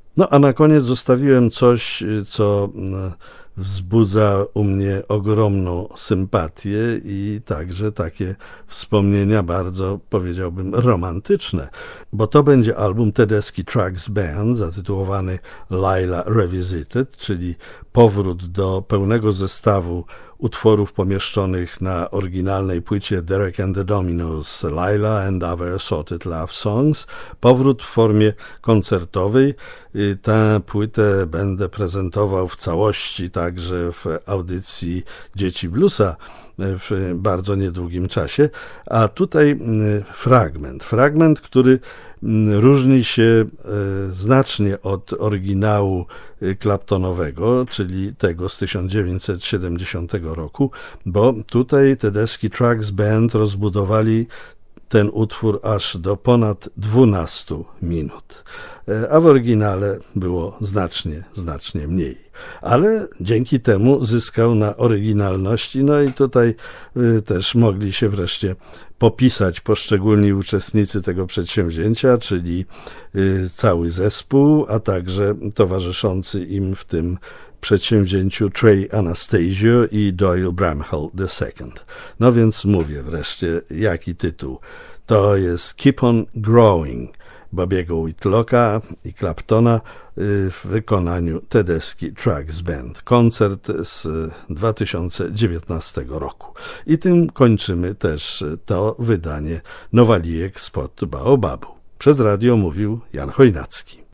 No a na koniec zostawiłem coś, co wzbudza u mnie ogromną sympatię i także takie wspomnienia bardzo, powiedziałbym, romantyczne, bo to będzie album Tedeschi Trucks Band zatytułowany Laila Revisited, czyli powrót do pełnego zestawu utworów pomieszczonych na oryginalnej płycie Derek and the Dominos Laila and Other Assorted Love Songs, powrót w formie koncertowej. Tę płytę będę prezentował w całości także w audycji Dzieci Bluesa w bardzo niedługim czasie, a tutaj fragment, który różni się znacznie od oryginału Claptonowego, czyli tego z 1970 roku, bo tutaj Tedeschi Trucks Band rozbudowali ten utwór aż do ponad 12 minut, a w oryginale było znacznie mniej. Ale dzięki temu zyskał na oryginalności, no i tutaj też mogli się wreszcie popisać poszczególni uczestnicy tego przedsięwzięcia, czyli cały zespół, a także towarzyszący im w tym przedsięwzięciu Trey Anastasio i Doyle Bramhall II. No więc mówię wreszcie, jaki tytuł. To jest Keep on Growing Bobiego Whitlocka i Claptona w wykonaniu Tedeschi Trucks Band. Koncert z 2019 roku. I tym kończymy też to wydanie Nowalijek spod Baobabu. Przez radio mówił Jan Chojnacki.